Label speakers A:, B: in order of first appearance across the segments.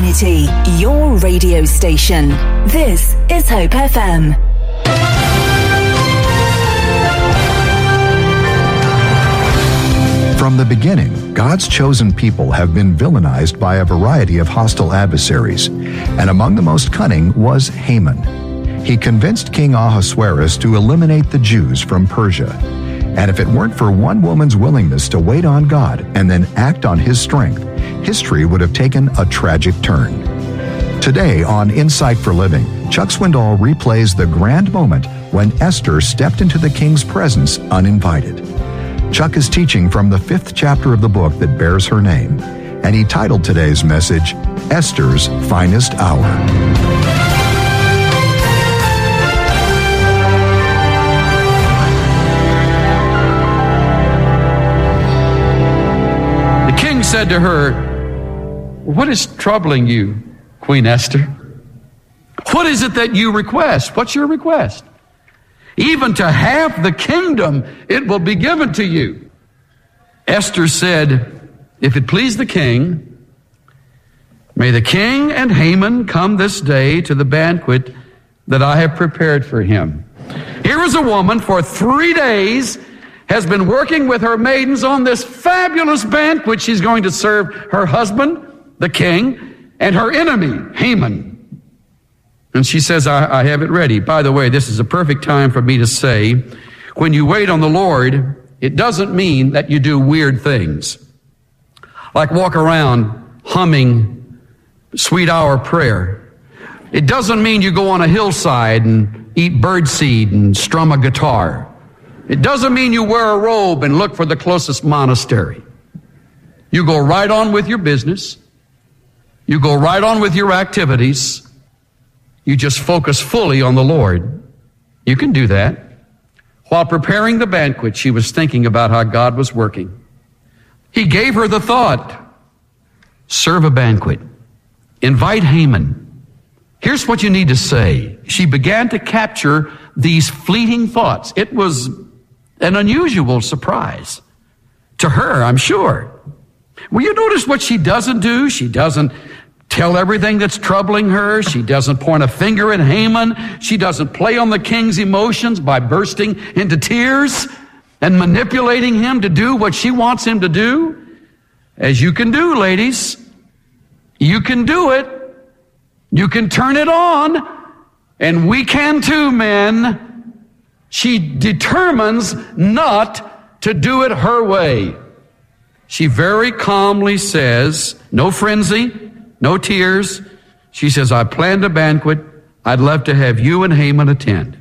A: community, your radio station. This is Hope FM.
B: From the beginning, God's chosen people have been villainized by a variety of hostile adversaries, and among the most cunning was Haman. He convinced King Ahasuerus to eliminate the Jews from Persia. And if it weren't for one woman's willingness to wait on God and then act on His strength, history would have taken a tragic turn. Today on Insight for Living, Chuck Swindoll replays the grand moment when Esther stepped into the king's presence uninvited. Chuck is teaching from the 5th chapter of the book that bears her name, and he titled today's message, Esther's Finest Hour.
C: The king said to her, "What is troubling you, Queen Esther? What is it that you request? What's your request? Even to half the kingdom, it will be given to you." Esther said, "If it please the king, may the king and Haman come this day to the banquet that I have prepared for him." Here is a woman for 3 days has been working with her maidens on this fabulous banquet she's going to serve her husband, the king, and her enemy, Haman. And she says, I have it ready. By the way, this is a perfect time for me to say, when you wait on the Lord, it doesn't mean that you do weird things, like walk around humming sweet hour prayer. It doesn't mean you go on a hillside and eat birdseed and strum a guitar. It doesn't mean you wear a robe and look for the closest monastery. You go right on with your business. You go right on with your activities. You just focus fully on the Lord. You can do that. While preparing the banquet, she was thinking about how God was working. He gave her the thought, serve a banquet. Invite Haman. Here's what you need to say. She began to capture these fleeting thoughts. It was an unusual surprise to her, I'm sure. Well, you notice what she doesn't do? She doesn't tell everything that's troubling her. She doesn't point a finger at Haman. She doesn't play on the king's emotions by bursting into tears and manipulating him to do what she wants him to do. As you can do, ladies. You can do it. You can turn it on. And we can too, men. She determines not to do it her way. She very calmly says, no frenzy, no tears. She says, I planned a banquet. I'd love to have you and Haman attend.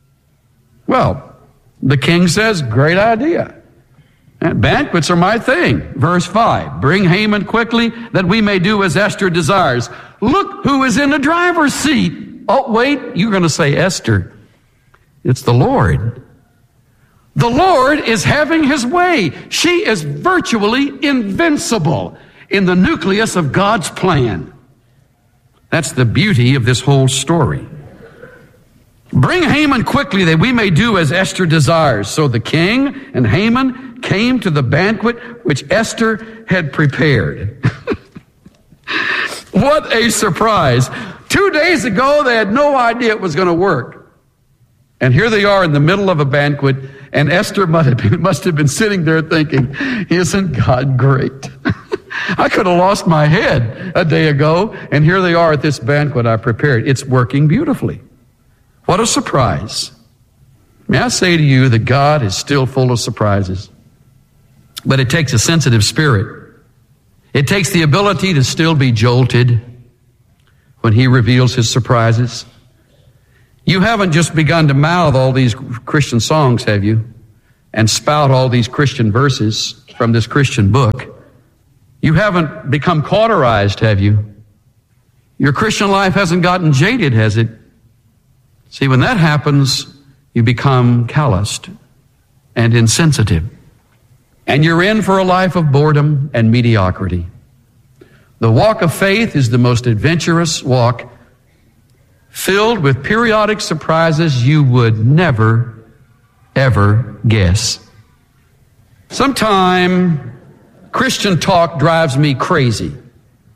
C: Well, the king says, great idea. And banquets are my thing. Verse 5, bring Haman quickly that we may do as Esther desires. Look who is in the driver's seat. Oh, wait, you're going to say Esther. It's the Lord. The Lord is having his way. She is virtually invincible in the nucleus of God's plan. That's the beauty of this whole story. Bring Haman quickly that we may do as Esther desires. So the king and Haman came to the banquet which Esther had prepared. What a surprise. 2 days ago, they had no idea it was going to work. And here they are in the middle of a banquet, and Esther must have been sitting there thinking, isn't God great? I could have lost my head a day ago, and here they are at this banquet I prepared. It's working beautifully. What a surprise. May I say to you that God is still full of surprises. But it takes a sensitive spirit. It takes the ability to still be jolted when he reveals his surprises. You haven't just begun to mouth all these Christian songs, have you? And spout all these Christian verses from this Christian book. You haven't become cauterized, have you? Your Christian life hasn't gotten jaded, has it? See, when that happens, you become calloused and insensitive. And you're in for a life of boredom and mediocrity. The walk of faith is the most adventurous walk, filled with periodic surprises you would never, ever guess. Sometime Christian talk drives me crazy.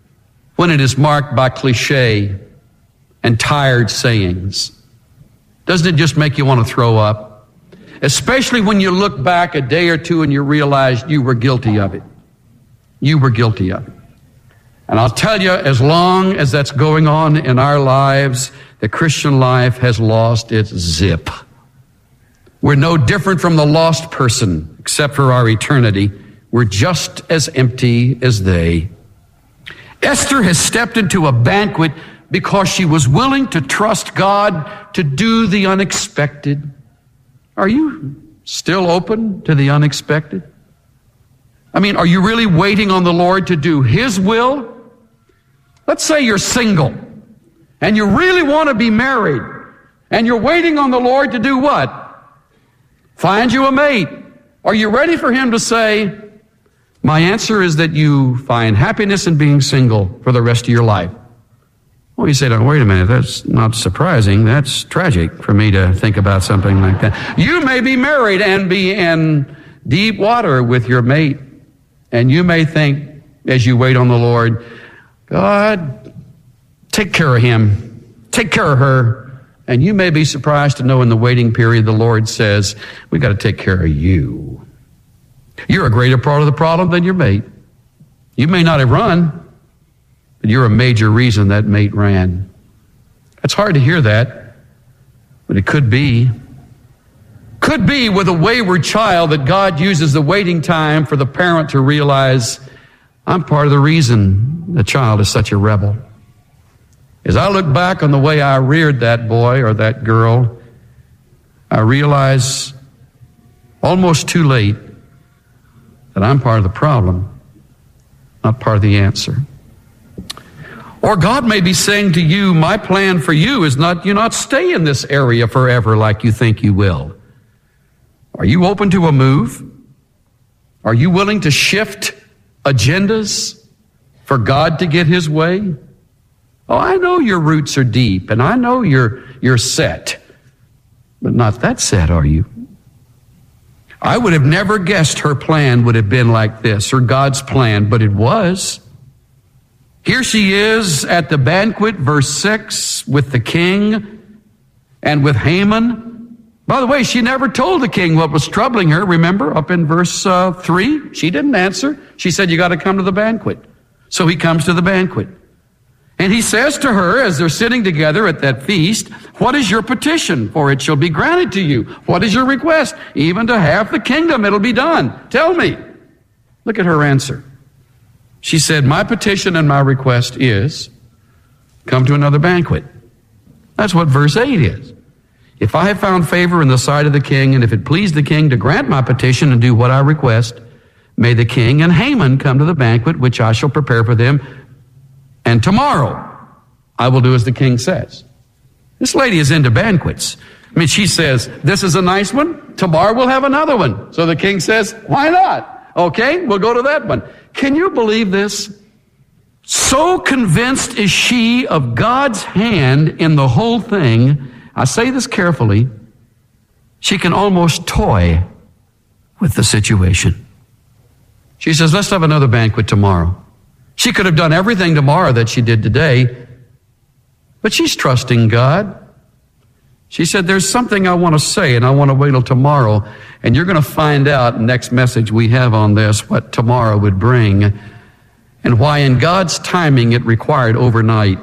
C: when it is marked by cliche and tired sayings? Doesn't it just make you want to throw up? Especially when you look back a day or two and you realize you were guilty of it. You were guilty of it. And I'll tell you, as long as that's going on in our lives, the Christian life has lost its zip. We're no different from the lost person, except for our eternity. We're just as empty as they. Esther has stepped into a banquet because she was willing to trust God to do the unexpected. Are you still open to the unexpected? I mean, are you really waiting on the Lord to do His will? Let's say you're single and you really want to be married and you're waiting on the Lord to do what? Find you a mate. Are you ready for Him to say, my answer is that you find happiness in being single for the rest of your life? Well, you say, now, wait a minute, that's not surprising. That's tragic for me to think about something like that. You may be married and be in deep water with your mate. And you may think, as you wait on the Lord, God, take care of him, take care of her. And you may be surprised to know in the waiting period the Lord says, we got to take care of you. You're a greater part of the problem than your mate. You may not have run, but you're a major reason that mate ran. It's hard to hear that, but it could be. Could be with a wayward child that God uses the waiting time for the parent to realize, I'm part of the reason the child is such a rebel. As I look back on the way I reared that boy or that girl, I realize almost too late that I'm part of the problem, not part of the answer. Or God may be saying to you, my plan for you is not you not stay in this area forever like you think you will. Are you open to a move? Are you willing to shift agendas for God to get His way? Oh, I know your roots are deep, and I know you're set, but not that set, are you? I would have never guessed her plan would have been like this, or God's plan, but it was. Here she is at the banquet, verse 6, with the king and with Haman. By the way, she never told the king what was troubling her. Remember, up in verse 3, she didn't answer. She said, you got to come to the banquet. So he comes to the banquet. And he says to her, as they're sitting together at that feast, what is your petition? For it shall be granted to you. What is your request? Even to half the kingdom, it'll be done. Tell me. Look at her answer. She said, my petition and my request is, come to another banquet. That's what verse 8 is. If I have found favor in the sight of the king, and if it please the king to grant my petition and do what I request, may the king and Haman come to the banquet which I shall prepare for them, and tomorrow I will do as the king says. This lady is into banquets. I mean, she says, this is a nice one. Tomorrow we'll have another one. So the king says, why not? Okay, we'll go to that one. Can you believe this? So convinced is she of God's hand in the whole thing, I say this carefully, she can almost toy with the situation. She says, let's have another banquet tomorrow. She could have done everything tomorrow that she did today, but she's trusting God. She said, there's something I want to say, and I want to wait till tomorrow, and you're going to find out next message we have on this what tomorrow would bring, and why in God's timing it required overnight.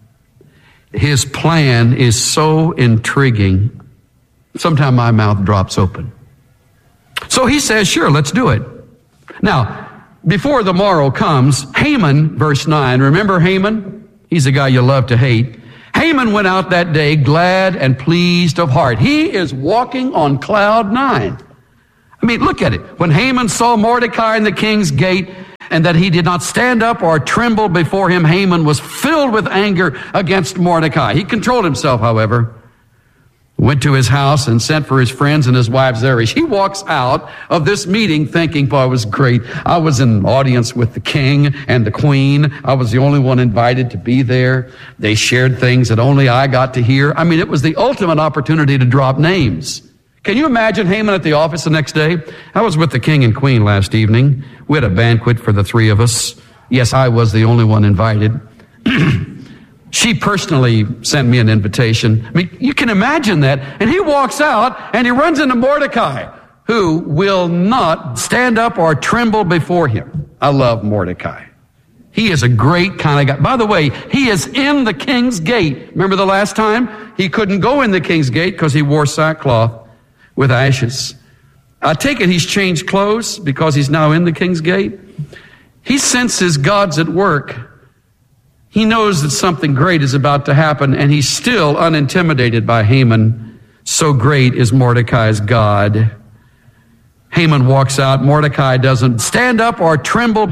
C: His plan is so intriguing. Sometimes my mouth drops open. So he says, sure, let's do it. Now, before the morrow comes, Haman, verse 9, remember Haman? He's the guy you love to hate. Haman went out that day glad and pleased of heart. He is walking on cloud 9. I mean, look at it. When Haman saw Mordecai in the king's gate, and that he did not stand up or tremble before him, Haman was filled with anger against Mordecai. He controlled himself, however. Went to his house and sent for his friends and his wife Zeresh. He walks out of this meeting thinking, boy, it was great. I was in audience with the king and the queen. I was the only one invited to be there. They shared things that only I got to hear. I mean, it was the ultimate opportunity to drop names. Can you imagine Haman at the office the next day? I was with the king and queen last evening. We had a banquet for the three of us. Yes, I was the only one invited. She personally sent me an invitation. I mean, you can imagine that. And he walks out and he runs into Mordecai, who will not stand up or tremble before him. I love Mordecai. He is a great kind of guy. By the way, he is in the king's gate. Remember the last time? He couldn't go in the king's gate because he wore sackcloth with ashes. I take it he's changed clothes because he's now in the king's gate. He senses God's at work. He knows that something great is about to happen, and he's still unintimidated by Haman. So great is Mordecai's God. Haman walks out. Mordecai doesn't stand up or tremble.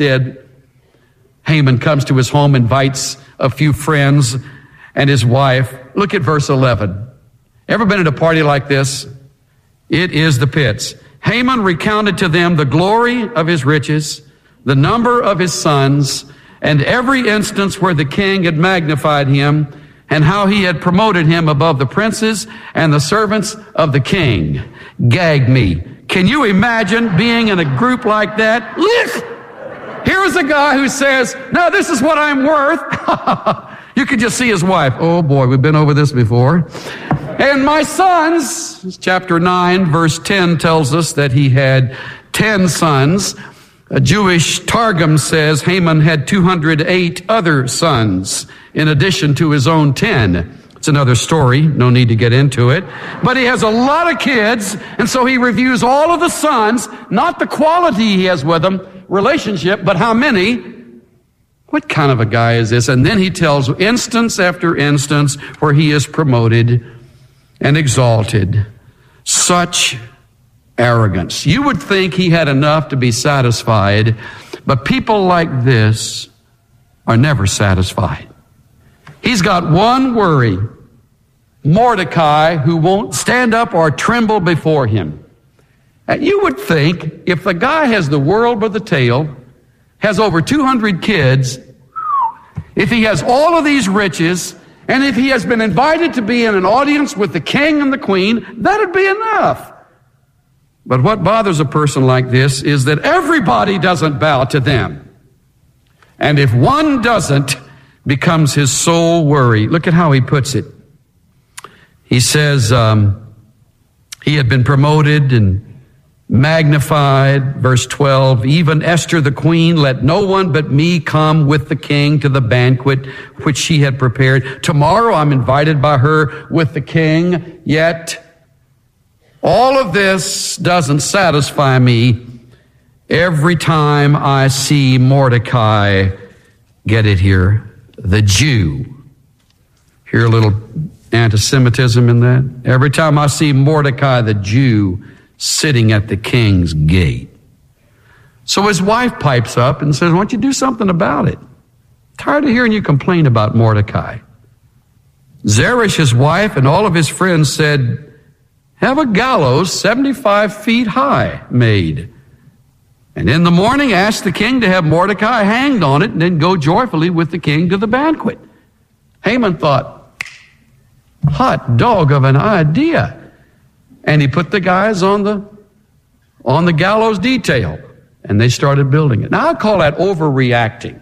C: Haman comes to his home, invites a few friends and his wife. Look at verse 11. Ever been at a party like this? It is the pits. Haman recounted to them the glory of his riches, the number of his sons, and every instance where the king had magnified him, and how he had promoted him above the princes and the servants of the king. Gag me. Can you imagine being in a group like that? Here is a guy who says, "No, this is what I'm worth." You could just see his wife. Oh boy, we've been over this before. And my sons, chapter 9, verse 10 tells us that he had 10 sons. A Jewish Targum says Haman had 208 other sons in addition to his own 10. It's another story. No need to get into it. But he has a lot of kids, and so he reviews all of the sons, not the quality he has with them, relationship, but how many. What kind of a guy is this? And then he tells instance after instance where he is promoted and exalted. Such arrogance. You would think he had enough to be satisfied, but people like this are never satisfied. He's got one worry: Mordecai, who won't stand up or tremble before him. You would think if the guy has the world by the tail, has over 200 kids, if he has all of these riches, and if he has been invited to be in an audience with the king and the queen, that'd be enough. But what bothers a person like this is that everybody doesn't bow to them. And if one doesn't, becomes his sole worry. Look at how he puts it. He says he had been promoted and magnified. Verse 12, even Esther the queen, let no one but me come with the king to the banquet which she had prepared. Tomorrow I'm invited by her with the king, yet all of this doesn't satisfy me. Every time I see Mordecai, get it here, the Jew. Hear a little anti-Semitism in that? Every time I see Mordecai, the Jew, sitting at the king's gate. So his wife pipes up and says, why don't you do something about it? Tired of hearing you complain about Mordecai. Zeresh, his wife, and all of his friends said, have a gallows 75 feet high made. And in the morning ask the king to have Mordecai hanged on it and then go joyfully with the king to the banquet. Haman thought, hot dog of an idea. And he put the guys on the gallows detail, and they started building it. Now I call that overreacting.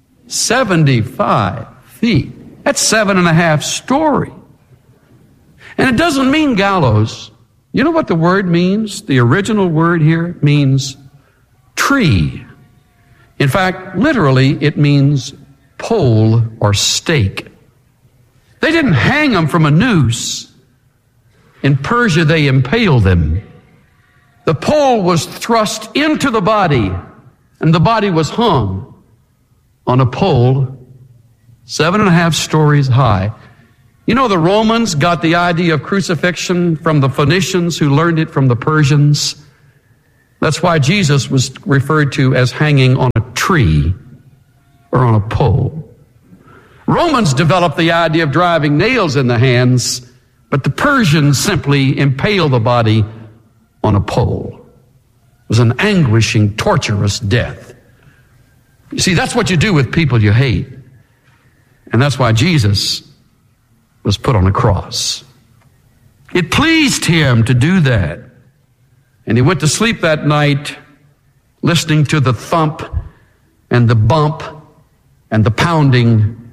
C: 75 feet. That's 7.5 stories. And it doesn't mean gallows. You know what the word means? The original word here means tree. In fact, literally, it means pole or stake. They didn't hang them from a noose. In Persia, they impaled them. The pole was thrust into the body, and the body was hung on a pole 7.5 stories high. You know, the Romans got the idea of crucifixion from the Phoenicians, who learned it from the Persians. That's why Jesus was referred to as hanging on a tree or on a pole. Romans developed the idea of driving nails in the hands, but the Persians simply impaled the body on a pole. It was an anguishing, torturous death. You see, that's what you do with people you hate. And that's why Jesus was put on a cross. It pleased him to do that. And he went to sleep that night listening to the thump and the bump and the pounding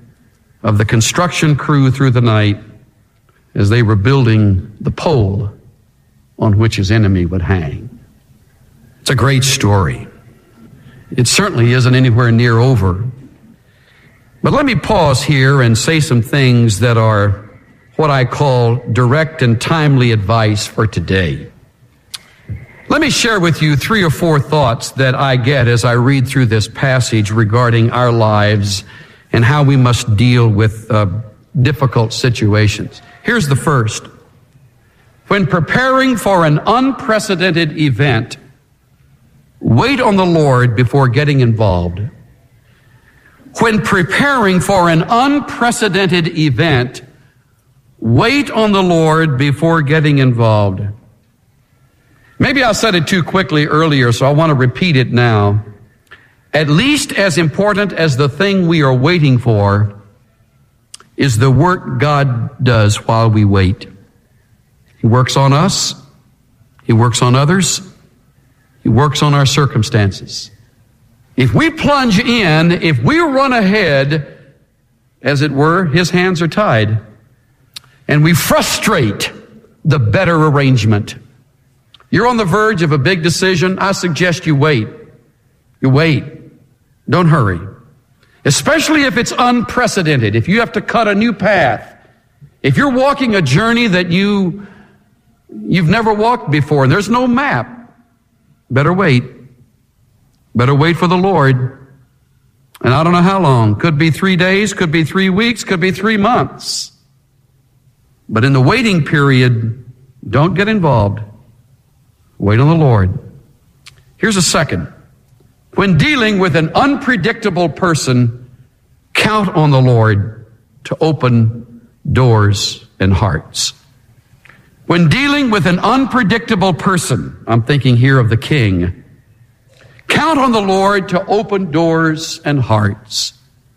C: of the construction crew through the night as they were building the pole on which his enemy would hang. It's a great story. It certainly isn't anywhere near over. But let me pause here and say some things that are what I call direct and timely advice for today. Let me share with you 3 or 4 thoughts that I get as I read through this passage regarding our lives and how we must deal with difficult situations. Here's the first. When preparing for an unprecedented event, wait on the Lord before getting involved. When preparing for an unprecedented event, wait on the Lord before getting involved. Maybe I said it too quickly earlier, so I want to repeat it now. At least as important as the thing we are waiting for is the work God does while we wait. He works on us. He works on others. He works on our circumstances. If we plunge in, if we run ahead, as it were, his hands are tied, and we frustrate the better arrangement. You're on the verge of a big decision. I suggest you wait. You wait. Don't hurry. Especially if it's unprecedented, if you have to cut a new path, if you're walking a journey that you've never walked before and there's no map, better wait. Better wait for the Lord. And I don't know how long. Could be 3 days, could be 3 weeks, could be 3 months. But in the waiting period, don't get involved. Wait on the Lord. Here's a second. When dealing with an unpredictable person, count on the Lord to open doors and hearts. When dealing with an unpredictable person, I'm thinking here of the king, count on the Lord to open doors and hearts.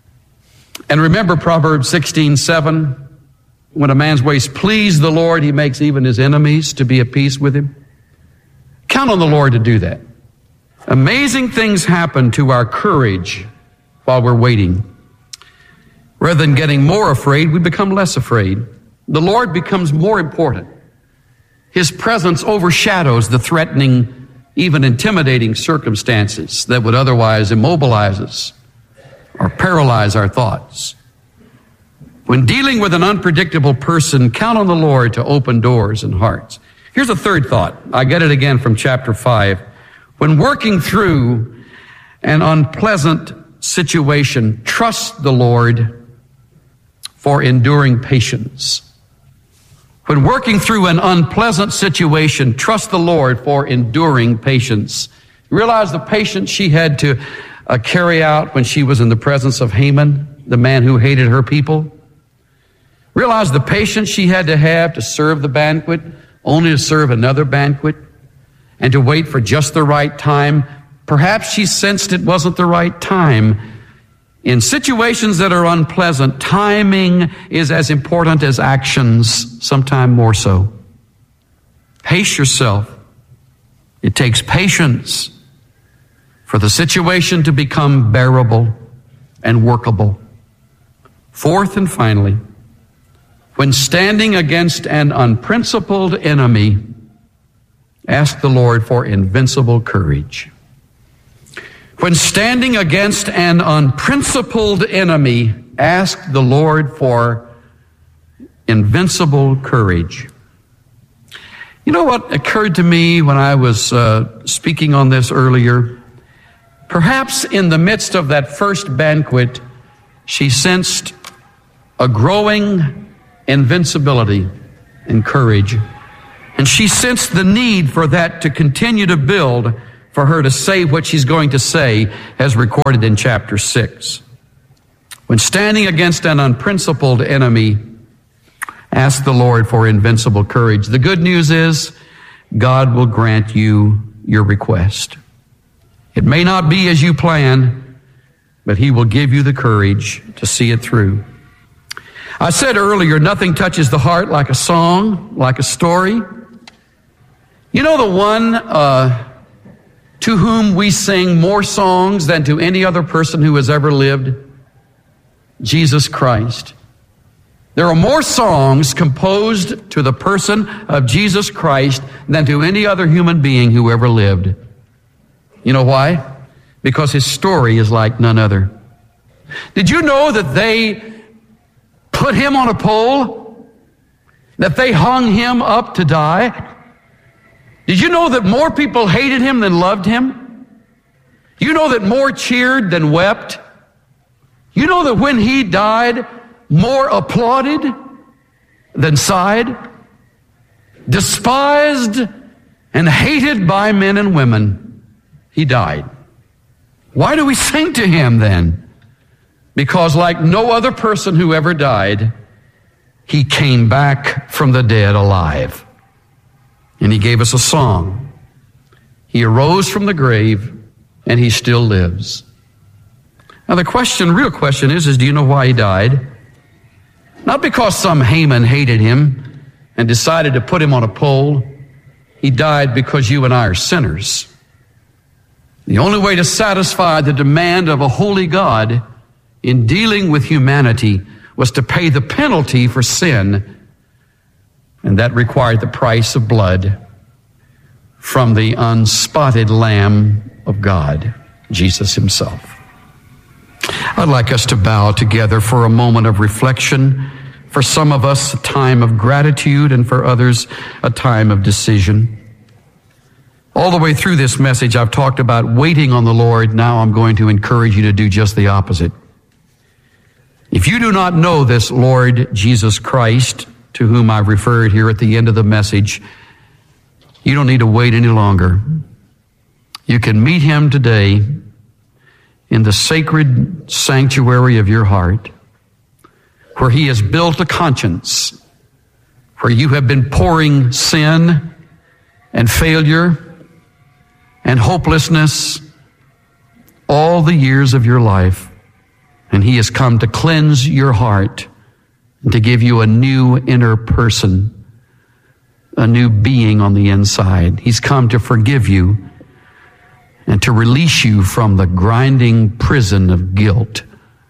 C: And remember Proverbs 16:7, when a man's ways please the Lord, he makes even his enemies to be at peace with him. Count on the Lord to do that. Amazing things happen to our courage while we're waiting. Rather than getting more afraid, we become less afraid. The Lord becomes more important. His presence overshadows the threatening, even intimidating circumstances that would otherwise immobilize us or paralyze our thoughts. When dealing with an unpredictable person, count on the Lord to open doors and hearts. Here's a third thought. I get it again from chapter 5. When working through an unpleasant situation, trust the Lord for enduring patience. When working through an unpleasant situation, trust the Lord for enduring patience. Realize the patience she had to carry out when she was in the presence of Haman, the man who hated her people. Realize the patience she had to have to serve the banquet, only to serve another banquet, and to wait for just the right time. Perhaps she sensed it wasn't the right time. In situations that are unpleasant, timing is as important as actions, sometimes more so. Pace yourself. It takes patience for the situation to become bearable and workable. Fourth and finally, when standing against an unprincipled enemy, ask the Lord for invincible courage. When standing against an unprincipled enemy, ask the Lord for invincible courage. You know what occurred to me when I was speaking on this earlier? Perhaps in the midst of that first banquet, she sensed a growing invincibility and courage. And she sensed the need for that to continue to build, for her to say what she's going to say, as recorded in chapter 6. When standing against an unprincipled enemy, ask the Lord for invincible courage. The good news is God will grant you your request. It may not be as you plan, but He will give you the courage to see it through. I said earlier, nothing touches the heart like a song, like a story. You know the one to whom we sing more songs than to any other person who has ever lived? Jesus Christ. There are more songs composed to the person of Jesus Christ than to any other human being who ever lived. You know why? Because his story is like none other. Did you know that they put him on a pole? That they hung him up to die? Did you know that more people hated him than loved him? You know that more cheered than wept? You know that when he died, more applauded than sighed? Despised and hated by men and women, he died. Why do we sing to him then? Because like no other person who ever died, he came back from the dead alive. And he gave us a song. He arose from the grave, and he still lives. Now the real question is do you know why he died? Not because some Haman hated him and decided to put him on a pole. He died because you and I are sinners. The only way to satisfy the demand of a holy God in dealing with humanity was to pay the penalty for sin, and that required the price of blood from the unspotted Lamb of God, Jesus himself. I'd like us to bow together for a moment of reflection. For some of us, a time of gratitude, and for others, a time of decision. All the way through this message, I've talked about waiting on the Lord. Now I'm going to encourage you to do just the opposite. If you do not know this Lord Jesus Christ, to whom I've referred here at the end of the message, you don't need to wait any longer. You can meet him today in the sacred sanctuary of your heart, where he has built a conscience, where you have been pouring sin and failure and hopelessness all the years of your life. And he has come to cleanse your heart and to give you a new inner person, a new being on the inside. He's come to forgive you and to release you from the grinding prison of guilt.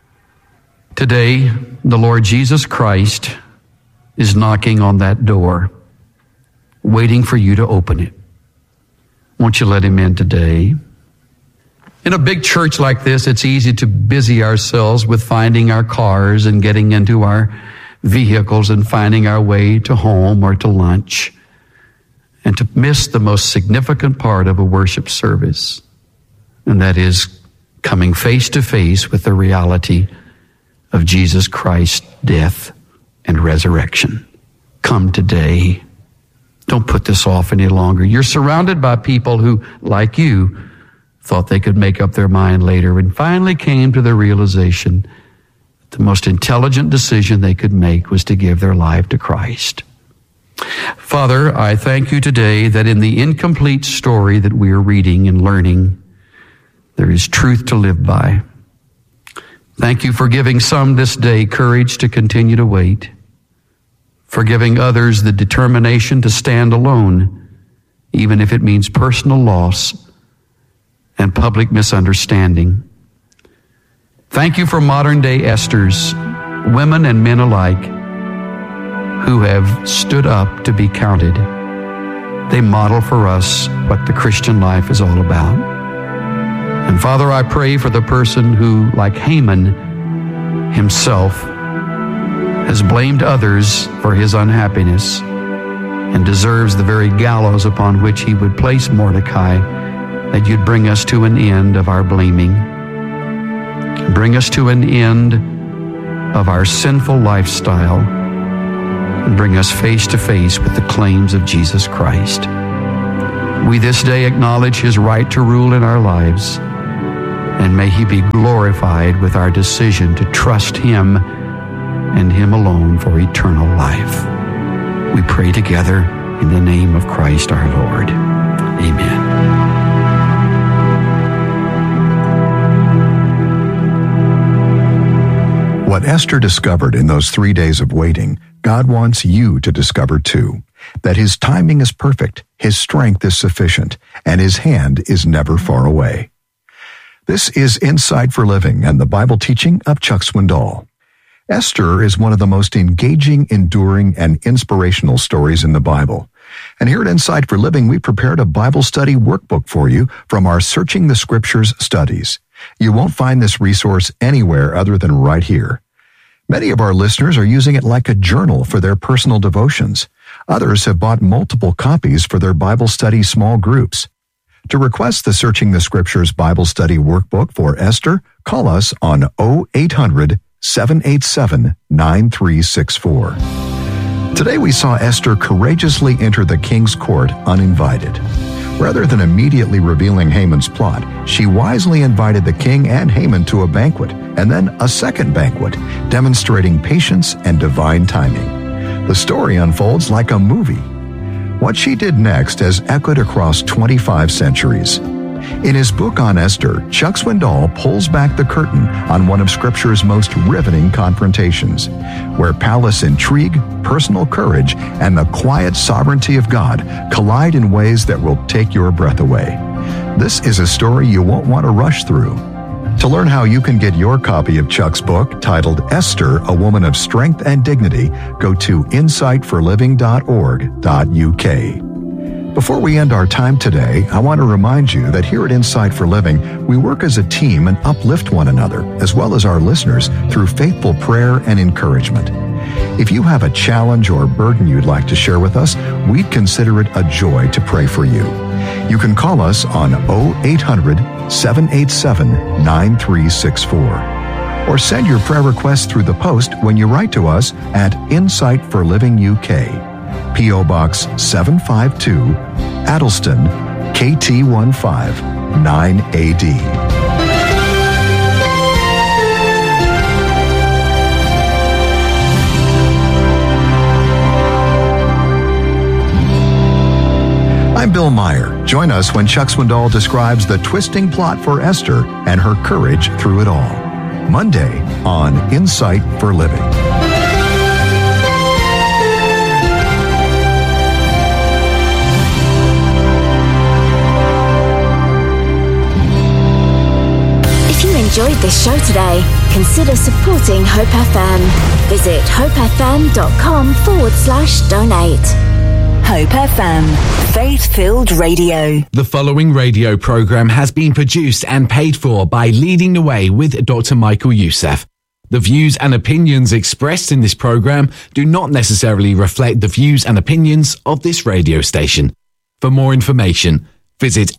C: Today, the Lord Jesus Christ is knocking on that door, waiting for you to open it. Won't you let him in today? In a big church like this, it's easy to busy ourselves with finding our cars and getting into our vehicles and finding our way to home or to lunch, and to miss the most significant part of a worship service, and that is coming face to face with the reality of Jesus Christ's death and resurrection. Come today. Don't put this off any longer. You're surrounded by people who, like you, thought they could make up their mind later and finally came to the realization that the most intelligent decision they could make was to give their life to Christ. Father, I thank you today that in the incomplete story that we are reading and learning, there is truth to live by. Thank you for giving some this day courage to continue to wait, for giving others the determination to stand alone, even if it means personal loss and public misunderstanding. Thank you for modern day Esthers, women and men alike, who have stood up to be counted. They model for us what the Christian life is all about. And Father, I pray for the person who, like Haman himself, has blamed others for his unhappiness and deserves the very gallows upon which he would place Mordecai, that you'd bring us to an end of our blaming. Bring us to an end of our sinful lifestyle and bring us face to face with the claims of Jesus Christ. We this day acknowledge his right to rule in our lives, and may he be glorified with our decision to trust him and him alone for eternal life. We pray together in the name of Christ our Lord. Amen.
B: What Esther discovered in those 3 days of waiting, God wants you to discover too. That his timing is perfect, his strength is sufficient, and his hand is never far away. This is Insight for Living and the Bible teaching of Chuck Swindoll. Esther is one of the most engaging, enduring, and inspirational stories in the Bible. And here at Insight for Living, we prepared a Bible study workbook for you from our Searching the Scriptures studies. You won't find this resource anywhere other than right here. Many of our listeners are using it like a journal for their personal devotions. Others have bought multiple copies for their Bible study small groups. To request the Searching the Scriptures Bible Study Workbook for Esther, call us on 0800-787-9364. Today we saw Esther courageously enter the king's court uninvited. Rather than immediately revealing Haman's plot, she wisely invited the king and Haman to a banquet, and then a second banquet, demonstrating patience and divine timing. The story unfolds like a movie. What she did next has echoed across 25 centuries. In his book on Esther, Chuck Swindoll pulls back the curtain on one of Scripture's most riveting confrontations, where palace intrigue, personal courage, and the quiet sovereignty of God collide in ways that will take your breath away. This is a story you won't want to rush through. To learn how you can get your copy of Chuck's book, titled Esther, A Woman of Strength and Dignity, go to insightforliving.org.uk. Before we end our time today, I want to remind you that here at Insight for Living, we work as a team and uplift one another, as well as our listeners, through faithful prayer and encouragement. If you have a challenge or burden you'd like to share with us, we'd consider it a joy to pray for you. You can call us on 0800-787-9364 or send your prayer request through the post when you write to us at Insight for Living UK, P.O. Box 752, Addleston, KT15 9AD. I'm Bill Meyer. Join us when Chuck Swindoll describes the twisting plot for Esther and her courage through it all. Monday on Insight for Living.
A: If you enjoyed this show today, consider supporting Hope FM. Visit hopefm.com/donate. Hope FM, faith-filled radio.
D: The following radio program has been produced and paid for by Leading the Way with Dr. Michael Youssef. The views and opinions expressed in this program do not necessarily reflect the views and opinions of this radio station. For more information, visit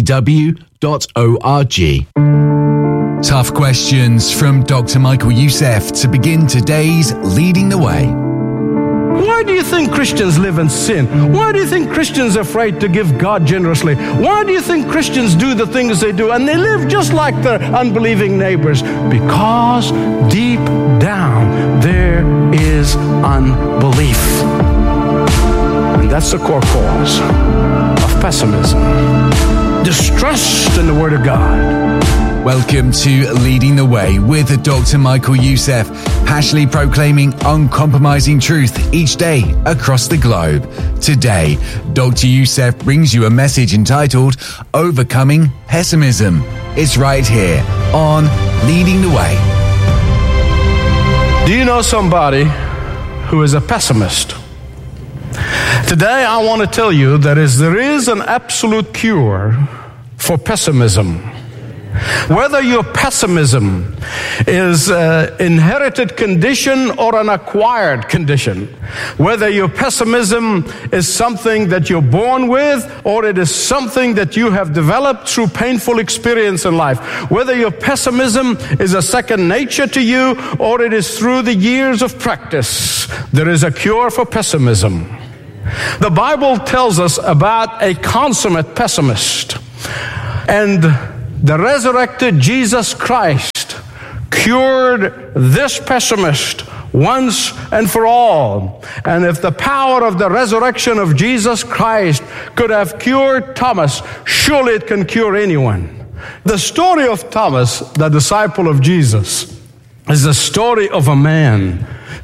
D: ltw.org. Tough questions from Dr. Michael Youssef to begin today's Leading the Way.
E: Why do you think Christians live in sin? Why do you think Christians are afraid to give God generously? Why do you think Christians do the things they do and they live just like their unbelieving neighbors? Because deep down there is unbelief. And that's the core cause of pessimism. Distrust in the Word of God.
D: Welcome to Leading the Way with Dr. Michael Youssef, passionately proclaiming uncompromising truth each day across the globe. Today, Dr. Youssef brings you a message entitled Overcoming Pessimism. It's right here on Leading the Way.
E: Do you know somebody who is a pessimist? Today, I want to tell you that there is an absolute cure for pessimism. Whether your pessimism is an inherited condition or an acquired condition, whether your pessimism is something that you're born with or it is something that you have developed through painful experience in life, whether your pessimism is a second nature to you or it is through the years of practice, there is a cure for pessimism. The Bible tells us about a consummate pessimist, and the resurrected Jesus Christ cured this pessimist once and for all. And if the power of the resurrection of Jesus Christ could have cured Thomas, surely it can cure anyone. The story of Thomas, the disciple of Jesus, is the story of a man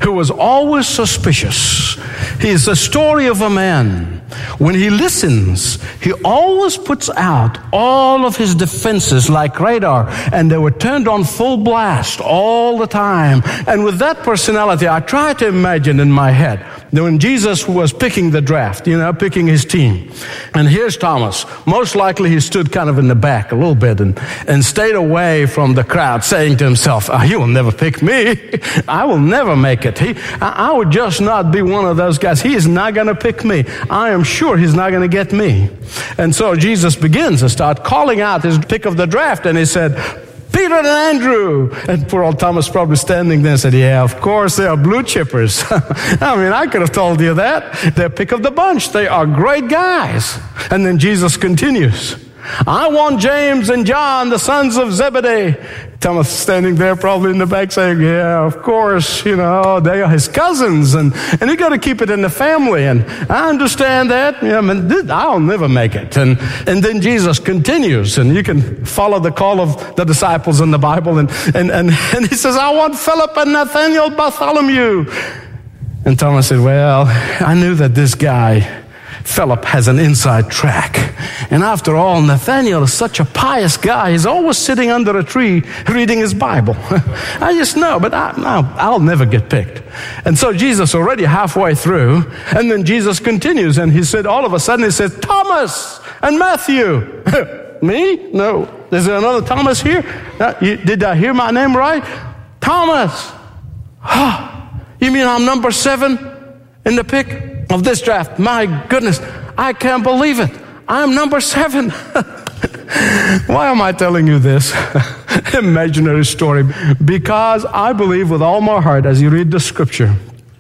E: who was always suspicious. He is the story of a man. When he listens, he always puts out all of his defenses like radar, and they were turned on full blast all the time. And with that personality, I try to imagine in my head that when Jesus was picking the draft, picking his team, and here's Thomas. Most likely he stood kind of in the back a little bit and stayed away from the crowd, saying to himself, he will never pick me. I will never make it. I would just not be one of those guys. He is not going to pick me. I am sure he's not going to get me. And so Jesus begins to start calling out his pick of the draft, and he said, Peter and Andrew. And poor old Thomas probably standing there and said, yeah, of course, they are blue chippers. I could have told you that. They're pick of the bunch. They are great guys. And then Jesus continues. I want James and John, the sons of Zebedee. Thomas standing there probably in the back saying, yeah, of course, they are his cousins, and you got to keep it in the family, and I understand that. I'll never make it. And then Jesus continues, and you can follow the call of the disciples in the Bible, and he says, I want Philip and Nathaniel, Bartholomew. And Thomas said, well, I knew that this guy Philip has an inside track. And after all, Nathaniel is such a pious guy. He's always sitting under a tree reading his Bible. I just know, but I'll never get picked. And so Jesus already halfway through, and then Jesus continues, and he said, all of a sudden he said, Thomas and Matthew. Me? No. Is there another Thomas here? Did I hear my name right? Thomas. You mean I'm number 7 in the pick of this draft? My goodness, I can't believe it. I'm number 7. Why am I telling you this imaginary story? Because I believe with all my heart, as you read the scripture,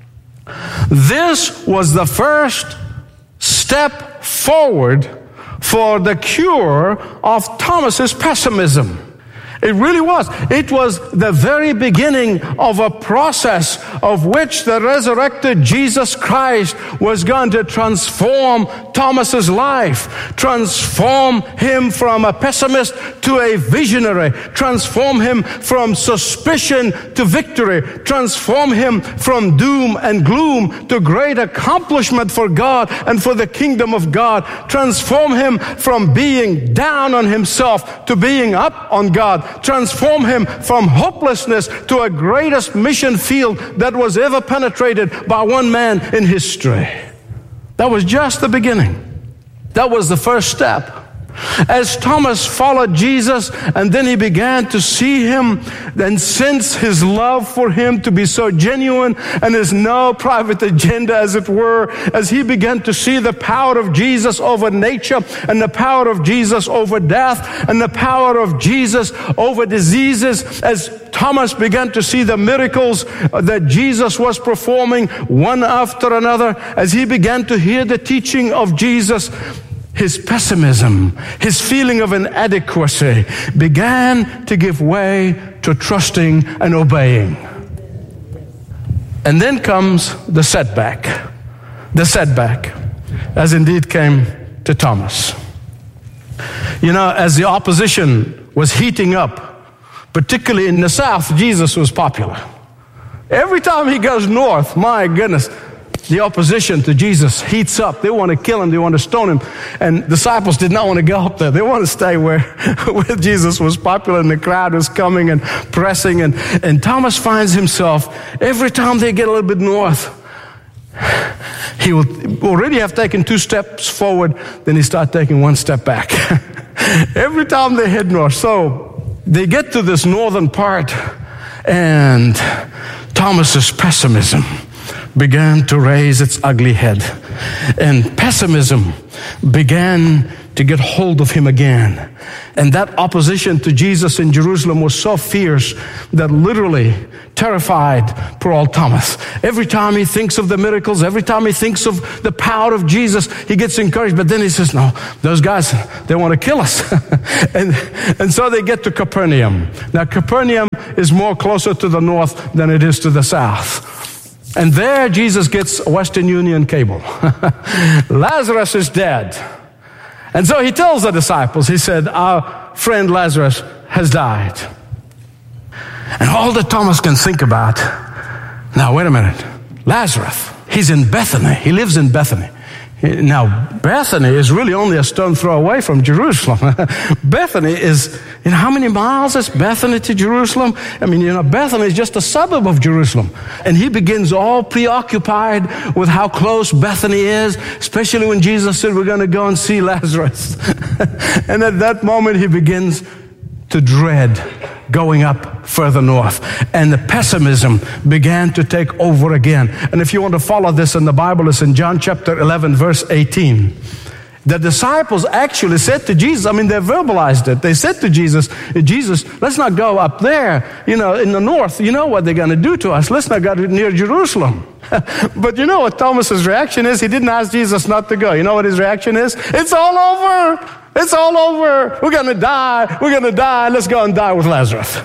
E: this was the first step forward for the cure of Thomas's pessimism. It really was. It was the very beginning of a process of which the resurrected Jesus Christ was going to transform Thomas's life, transform him from a pessimist to a visionary, transform him from suspicion to victory, transform him from doom and gloom to great accomplishment for God and for the kingdom of God, transform him from being down on himself to being up on God, transform him from hopelessness to a greatest mission field that was ever penetrated by one man in history. That was just the beginning. That was the first step. As Thomas followed Jesus, and then he began to see him and sense his love for him to be so genuine, and there's no private agenda, as it were, as he began to see the power of Jesus over nature, and the power of Jesus over death, and the power of Jesus over diseases, as Thomas began to see the miracles that Jesus was performing one after another, as he began to hear the teaching of Jesus, his pessimism, his feeling of inadequacy began to give way to trusting and obeying. And then comes the setback, as indeed came to Thomas. As the opposition was heating up, particularly in the South, Jesus was popular. Every time he goes north, my goodness, the opposition to Jesus heats up. They want to kill him. They want to stone him. And disciples did not want to go up there. They want to stay where Jesus was popular and the crowd was coming and pressing. And Thomas finds himself, every time they get a little bit north, he will already have taken 2 steps forward, then he starts taking 1 step back. Every time they head north. So they get to this northern part, and Thomas's pessimism began to raise its ugly head. And pessimism began to get hold of him again. And that opposition to Jesus in Jerusalem was so fierce that literally terrified poor old Thomas. Every time he thinks of the miracles, every time he thinks of the power of Jesus, he gets encouraged. But then he says, no, those guys, they want to kill us. and so they get to Capernaum. Now, Capernaum is more closer to the north than it is to the south. And there Jesus gets a Western Union cable. Lazarus is dead. And so he tells the disciples, he said, our friend Lazarus has died. And all that Thomas can think about, Now, wait a minute. Lazarus, he's in Bethany. He lives in Bethany. Now, Bethany is really only a stone throw away from Jerusalem. Bethany is, how many miles is Bethany to Jerusalem? I mean, Bethany is just a suburb of Jerusalem. And he begins all preoccupied with how close Bethany is, especially when Jesus said, we're going to go and see Lazarus. And at that moment, he begins to dread going up further north. And the pessimism began to take over again. And if you want to follow this in the Bible, it's in John chapter 11, verse 18. The disciples actually said to Jesus, they verbalized it. They said to Jesus, let's not go up there, in the north. You know what they're going to do to us. Let's not go near Jerusalem. But you know what Thomas's reaction is? He didn't ask Jesus not to go. You know what his reaction is? It's all over. It's all over. We're going to die. We're going to die. Let's go and die with Lazarus.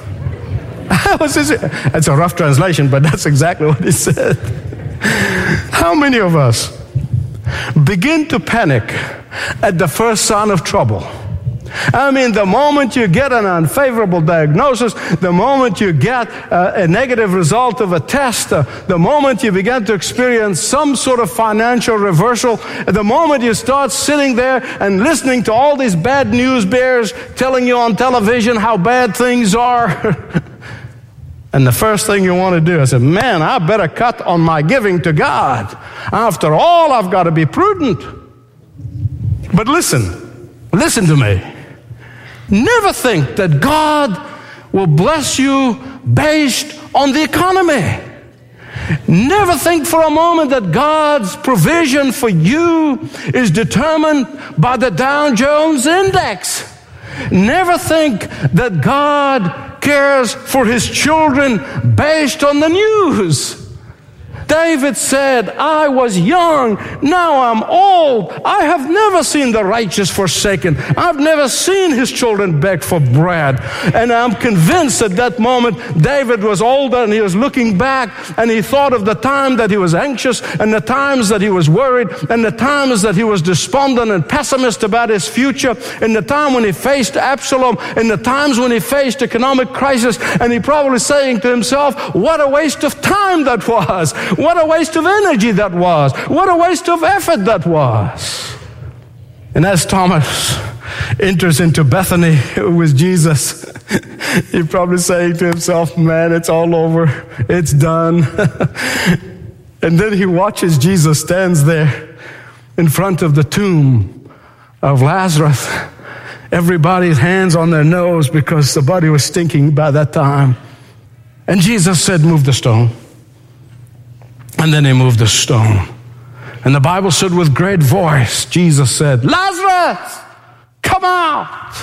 E: It's a rough translation, but that's exactly what he said. How many of us begin to panic at the first sign of trouble? The moment you get an unfavorable diagnosis, the moment you get a negative result of a test, the moment you begin to experience some sort of financial reversal, the moment you start sitting there and listening to all these bad news bears telling you on television how bad things are, and the first thing you want to do is say, man, I better cut on my giving to God. After all, I've got to be prudent. But listen to me. Never think that God will bless you based on the economy. Never think for a moment that God's provision for you is determined by the Dow Jones Index. Never think that God cares for His children based on the news. David said, I was young, now I'm old. I have never seen the righteous forsaken. I've never seen his children beg for bread. And I'm convinced at that moment, David was older and he was looking back and he thought of the time that he was anxious and the times that he was worried and the times that he was despondent and pessimist about his future and the time when he faced Absalom and the times when he faced economic crisis. And he probably saying to himself, what a waste of time that was. What a waste of energy that was. What a waste of effort that was. And as Thomas enters into Bethany with Jesus, he's probably saying to himself, man, it's all over. It's done. And then he watches Jesus stands there in front of the tomb of Lazarus. Everybody's hands on their nose because the body was stinking by that time. And Jesus said, move the stone. And then he moved the stone. And the Bible said with great voice, Jesus said, Lazarus, come out.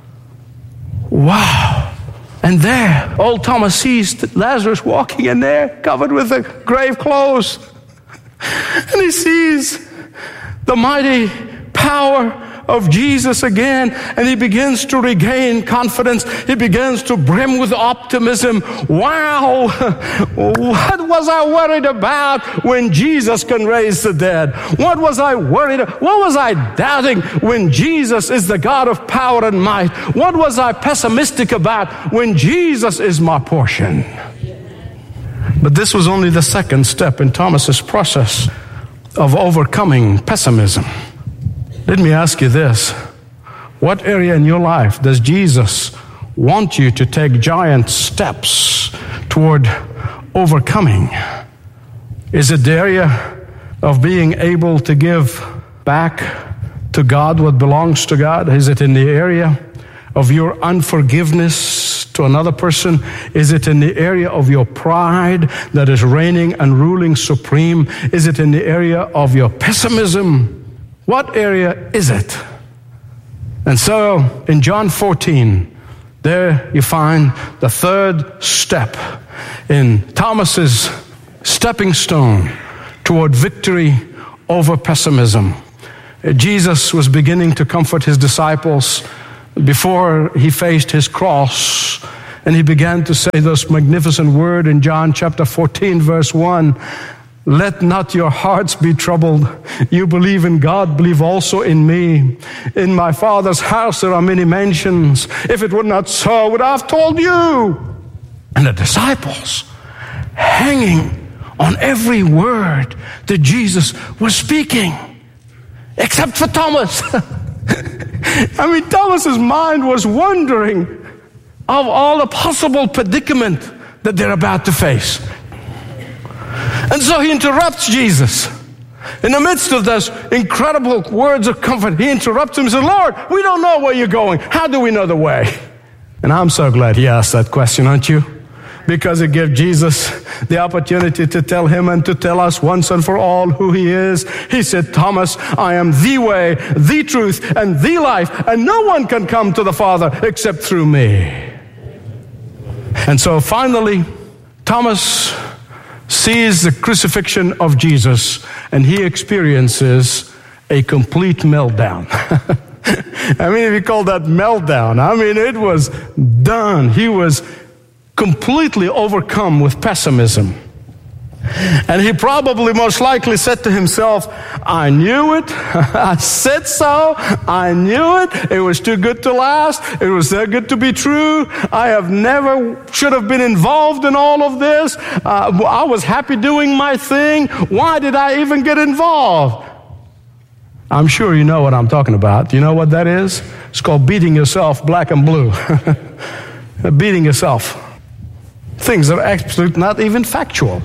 E: Wow. And there, old Thomas sees Lazarus walking in there, covered with the grave clothes. And he sees the mighty power of Jesus again, and he begins to regain confidence. He begins to brim with optimism. Wow, what was I worried about when Jesus can raise the dead? What was I worried about? What was I doubting when Jesus is the God of power and might? What was I pessimistic about when Jesus is my portion? But this was only the second step in Thomas's process of overcoming pessimism. Let me ask you this. What area in your life does Jesus want you to take giant steps toward overcoming? Is it the area of being able to give back to God what belongs to God? Is it in the area of your unforgiveness to another person? Is it in the area of your pride that is reigning and ruling supreme? Is it in the area of your pessimism? What area is it? And so in John 14, there you find the third step in Thomas's stepping stone toward victory over pessimism. Jesus was beginning to comfort his disciples before he faced his cross, and he began to say those magnificent words in John chapter 14, verse 1. Let not your hearts be troubled. You believe in God, believe also in me. In my Father's house there are many mansions. If it were not so, would I have told you? And the disciples, hanging on every word that Jesus was speaking, except for Thomas. I mean, Thomas's mind was wondering of all the possible predicament that they're about to face. And so he interrupts Jesus. In the midst of those incredible words of comfort, he interrupts him and says, Lord, we don't know where you're going. How do we know the way? And I'm so glad he asked that question, aren't you? Because it gave Jesus the opportunity to tell him and to tell us once and for all who he is. He said, Thomas, I am the way, the truth, and the life, and no one can come to the Father except through me. And so finally, Thomas sees the crucifixion of Jesus, and he experiences a complete meltdown. I mean, if you call that meltdown, I mean, it was done. He was completely overcome with pessimism. And he probably most likely said to himself, I knew it. I said so. I knew it. It was too good to last. It was too good to be true. I should have been involved in all of this. I was happy doing my thing. Why did I even get involved? I'm sure you know what I'm talking about. Do you know what that is? It's called beating yourself black and blue. Beating yourself. Things that are absolutely not even factual.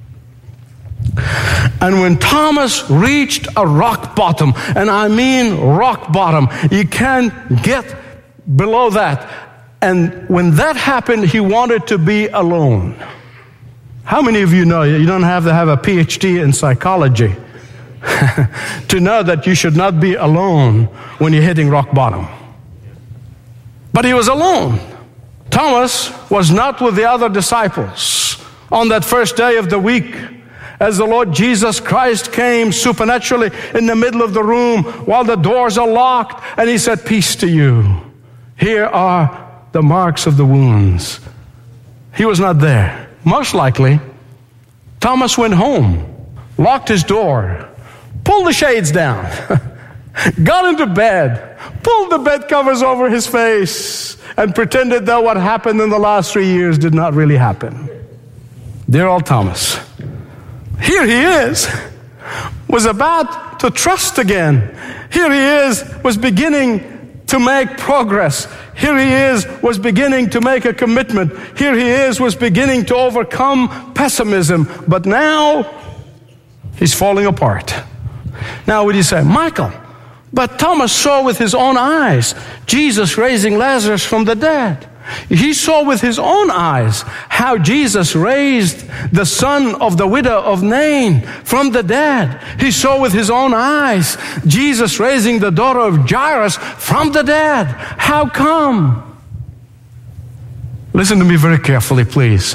E: And when Thomas reached a rock bottom, and I mean rock bottom, you can't get below that. And when that happened, he wanted to be alone. How many of you know you don't have to have a PhD in psychology to know that you should not be alone when you're hitting rock bottom? But he was alone. Thomas was not with the other disciples on that first day of the week as the Lord Jesus Christ came supernaturally in the middle of the room while the doors are locked, and he said, peace to you. Here are the marks of the wounds. He was not there. Most likely, Thomas went home, locked his door, pulled the shades down, got into bed, pulled the bed covers over his face, and pretended that what happened in the last 3 years did not really happen. Dear old Thomas, here he is, was about to trust again. Here he is, was beginning to make progress. Here he is, was beginning to make a commitment. Here he is, was beginning to overcome pessimism. But now, he's falling apart. Now would you say, Michael, but Thomas saw with his own eyes Jesus raising Lazarus from the dead. He saw with his own eyes how Jesus raised the son of the widow of Nain from the dead. He saw with his own eyes Jesus raising the daughter of Jairus from the dead. How come? Listen to me very carefully, please.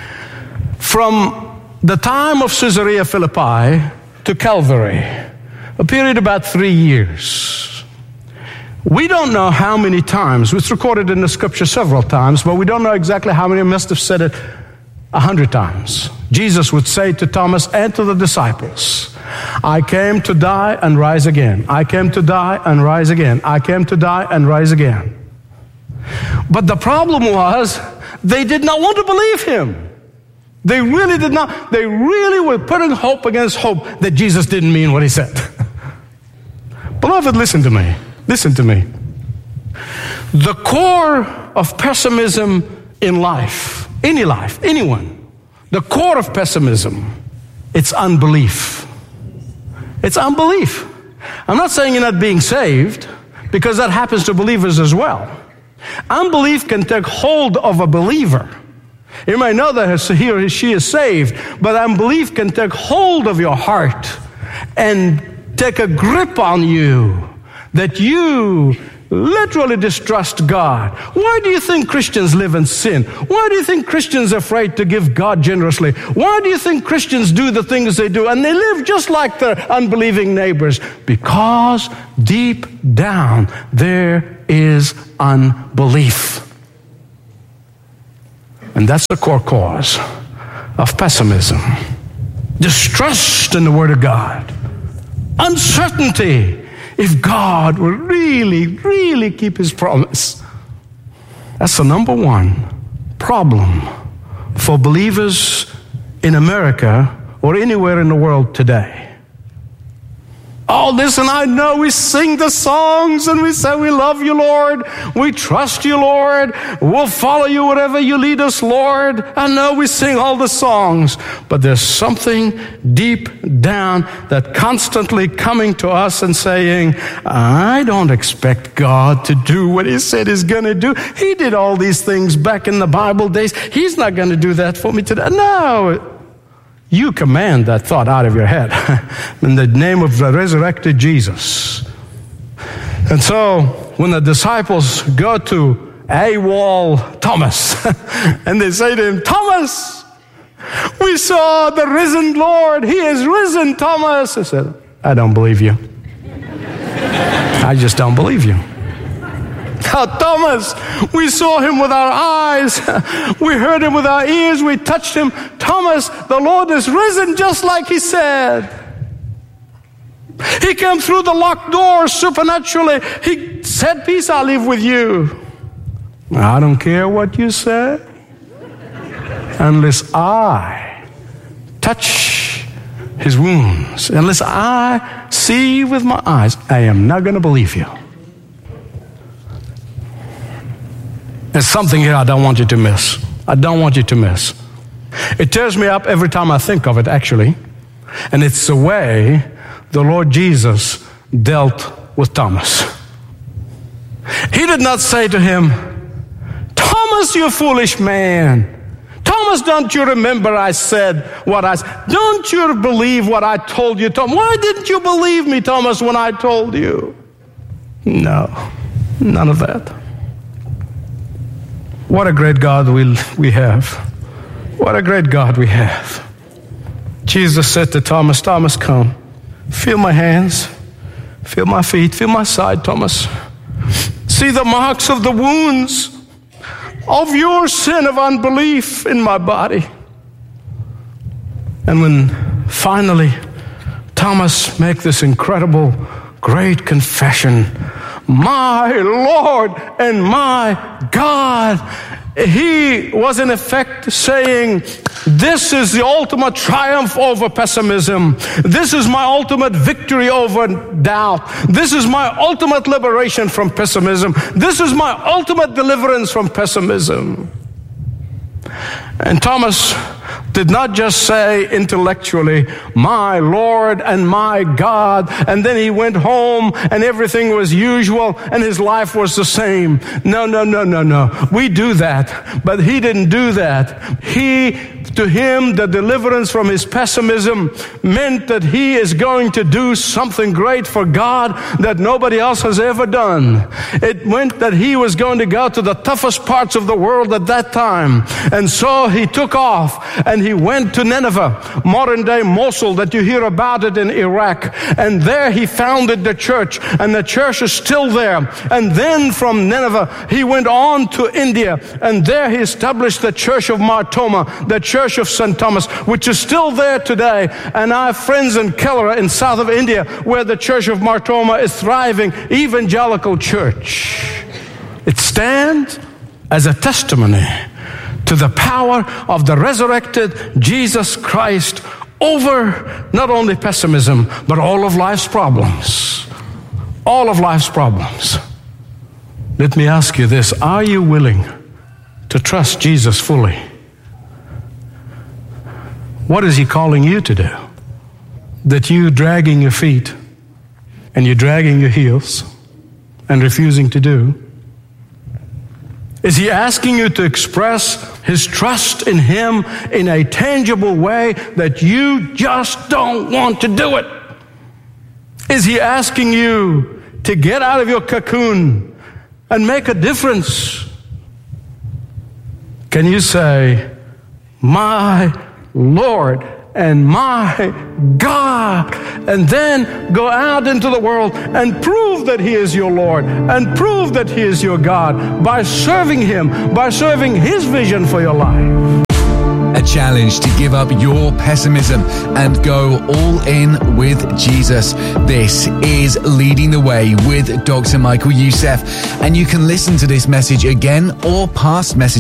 E: From the time of Caesarea Philippi to Calvary, a period about 3 years. We don't know how many times. It's recorded in the scripture several times, but we don't know exactly how many. He must have said it 100 times. Jesus would say to Thomas and to the disciples, I came to die and rise again. I came to die and rise again. I came to die and rise again. But the problem was, they did not want to believe him. They really did not. They really were putting hope against hope that Jesus didn't mean what he said. Beloved, listen to me. Listen to me. The core of pessimism in life, any life, anyone, the core of pessimism, it's unbelief. It's unbelief. I'm not saying you're not being saved, because that happens to believers as well. Unbelief can take hold of a believer. You may know that he or she is saved, but unbelief can take hold of your heart and take a grip on you, that you literally distrust God. Why do you think Christians live in sin? Why do you think Christians are afraid to give God generously? Why do you think Christians do the things they do and they live just like their unbelieving neighbors? Because deep down there is unbelief. And that's the core cause of pessimism. Distrust in the Word of God. Uncertainty if God will really, really keep His promise. That's the number one problem for believers in America or anywhere in the world today. Oh, listen, I know we sing the songs and we say, we love you, Lord. We trust you, Lord. We'll follow you wherever you lead us, Lord. I know we sing all the songs, but there's something deep down that constantly coming to us and saying, I don't expect God to do what He said He's going to do. He did all these things back in the Bible days. He's not going to do that for me today. No. You command that thought out of your head in the name of the resurrected Jesus. And so when the disciples go to AWOL Thomas and they say to him, Thomas, we saw the risen Lord. He is risen, Thomas. I said, I don't believe you. I just don't believe you. Oh, Thomas, we saw him with our eyes. We heard him with our ears. We touched him. Thomas, the Lord is risen just like He said. He came through the locked door supernaturally. He said, peace I leave with you. I don't care what you say unless I touch His wounds. Unless I see with my eyes, I am not going to believe you. There's something here I don't want you to miss. I don't want you to miss. It tears me up every time I think of it, actually. And it's the way the Lord Jesus dealt with Thomas. He did not say to him, Thomas, you foolish man. Thomas, don't you remember I said what I said? Don't you believe what I told you, Thomas? Why didn't you believe me, Thomas, when I told you? No, none of that. What a great God we have. What a great God we have. Jesus said to Thomas, Thomas, come. Feel my hands. Feel my feet. Feel my side, Thomas. See the marks of the wounds of your sin of unbelief in my body. And when finally Thomas makes this incredible, great confession, my Lord and my God, he was in effect saying, this is the ultimate triumph over pessimism. This is my ultimate victory over doubt. This is my ultimate liberation from pessimism. This is my ultimate deliverance from pessimism. And Thomas did not just say intellectually, my Lord and my God, and then he went home and everything was usual and his life was the same. No. We do that, but he didn't do that. To him, the deliverance from his pessimism meant that he is going to do something great for God that nobody else has ever done. It meant that he was going to go to the toughest parts of the world at that time. And so he took off and he went to Nineveh, modern day Mosul that you hear about it in Iraq. And there he founded the church, and the church is still there. And then from Nineveh, he went on to India, and there he established the church of Mar Thoma, the church of St. Thomas, which is still there today. And I have friends in Kerala in south of India where the church of Mar Thoma is thriving, evangelical church. It stands as a testimony to the power of the resurrected Jesus Christ over not only pessimism, but all of life's problems. All of life's problems. Let me ask you this. Are you willing to trust Jesus fully? What is he calling you to do? That you dragging your feet and you're dragging your heels and refusing to do? Is he asking you to express his trust in him in a tangible way that you just don't want to do it? Is he asking you to get out of your cocoon and make a difference? Can you say, my Lord and my God, and then go out into the world and prove that he is your Lord and prove that he is your God by serving him, by serving his vision for your life?
D: A challenge to give up your pessimism and go all in with Jesus. This is Leading the Way with Dr. Michael Youssef, and you can listen to this message again or past messages